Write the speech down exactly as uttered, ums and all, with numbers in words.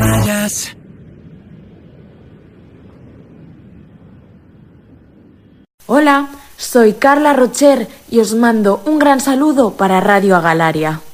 vayas. Hola, soy Carla Rocher y os mando un gran saludo para Radio Agalaria.